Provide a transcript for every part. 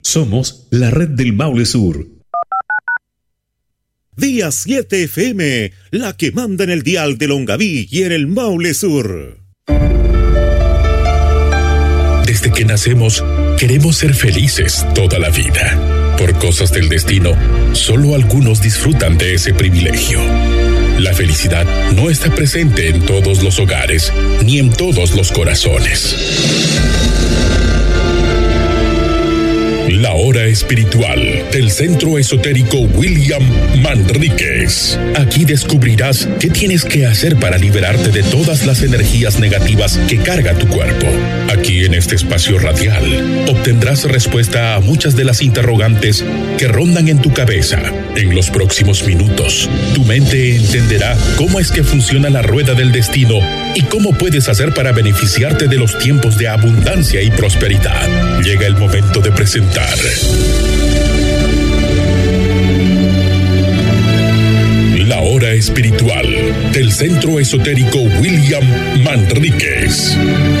Somos la red del Maule Sur. Día 7 FM, la que manda en el dial de Longaví y en el Maule Sur. Desde que nacemos, queremos ser felices toda la vida. Por cosas del destino, solo algunos disfrutan de ese privilegio. La felicidad no está presente en todos los hogares, ni en todos los corazones. La hora espiritual del Centro Esotérico William Manríquez. Aquí descubrirás qué tienes que hacer para liberarte de todas las energías negativas que carga tu cuerpo. Aquí en este espacio radial obtendrás respuesta a muchas de las interrogantes que rondan en tu cabeza. En los próximos minutos, tu mente entenderá cómo es que funciona la rueda del destino y cómo puedes hacer para beneficiarte de los tiempos de abundancia y prosperidad. Llega el momento de presentar la hora espiritual del Centro Esotérico William Manríquez.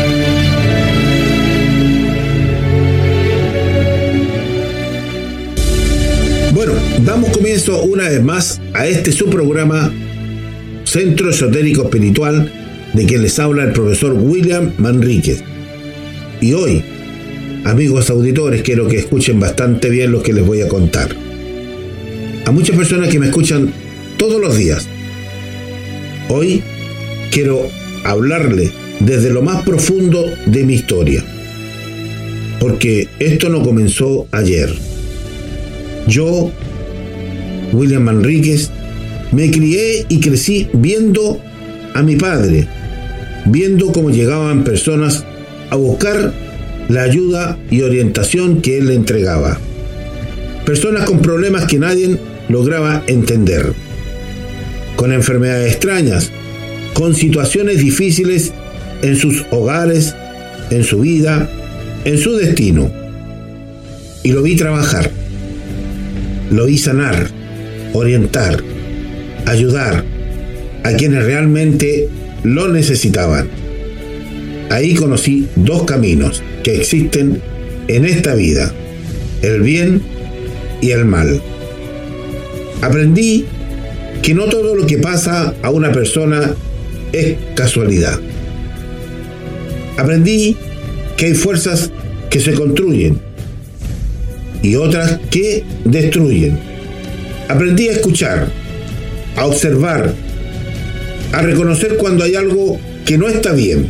Bueno, damos comienzo una vez más a este su programa Centro Esotérico Espiritual, de quien les habla el profesor William Manríquez. Y hoy, amigos auditores, quiero que escuchen bastante bien lo que les voy a contar. A muchas personas que me escuchan todos los días, hoy quiero hablarles desde lo más profundo de mi historia, porque esto no comenzó ayer. Yo, William Manríquez, me crié y crecí viendo a mi padre, viendo cómo llegaban personas a buscar la ayuda y orientación que él le entregaba. Personas con problemas que nadie lograba entender, con enfermedades extrañas, con situaciones difíciles en sus hogares, en su vida, en su destino. Y lo vi trabajar, lo vi sanar, orientar, ayudar a quienes realmente lo necesitaban. Ahí conocí dos caminos que existen en esta vida: el bien y el mal. Aprendí que no todo lo que pasa a una persona es casualidad. Aprendí que hay fuerzas que se construyen y otras que destruyen. Aprendí a escuchar, a observar, a reconocer cuando hay algo que no está bien.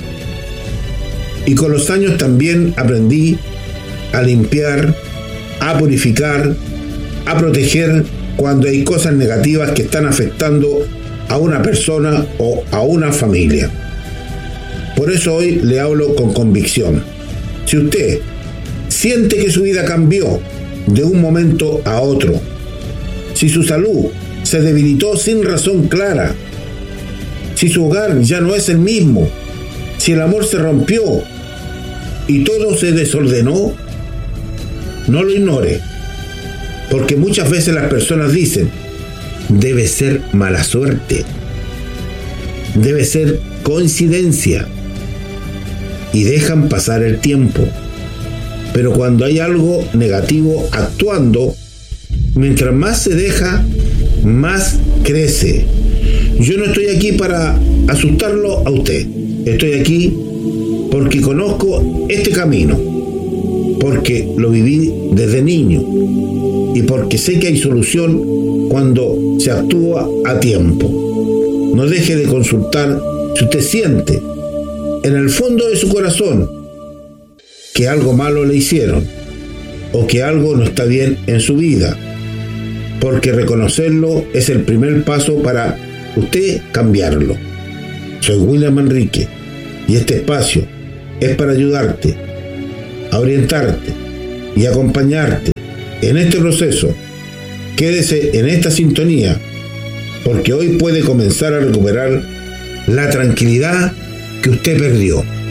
Y con los años también aprendí a limpiar, a purificar, a proteger cuando hay cosas negativas que están afectando a una persona o a una familia. Por eso hoy le hablo con convicción. Si usted siente que su vida cambió de un momento a otro, si su salud se debilitó sin razón clara, si su hogar ya no es el mismo, si el amor se rompió y todo se desordenó, no lo ignore, porque muchas veces las personas dicen: debe ser mala suerte, debe ser coincidencia, y dejan pasar el tiempo. Pero cuando hay algo negativo actuando, mientras más se deja, más crece. Yo no estoy aquí para asustarlo a usted. Estoy aquí porque conozco este camino, porque lo viví desde niño y porque sé que hay solución cuando se actúa a tiempo. No deje de consultar si usted siente en el fondo de su corazón que algo malo le hicieron o que algo no está bien en su vida, porque reconocerlo es el primer paso para usted cambiarlo. Soy William Manríquez y este espacio es para ayudarte, a orientarte y acompañarte en este proceso. Quédese en esta sintonía, porque hoy puede comenzar a recuperar la tranquilidad que usted perdió.